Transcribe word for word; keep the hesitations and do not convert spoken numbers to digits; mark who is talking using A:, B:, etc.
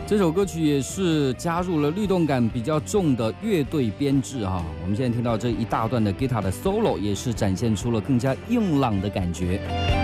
A: 这首歌曲也是加入了律动感比较重的乐队编制啊。我们现在听到这一大段的 guitar 的 solo， 也是展现出了更加硬朗的感觉。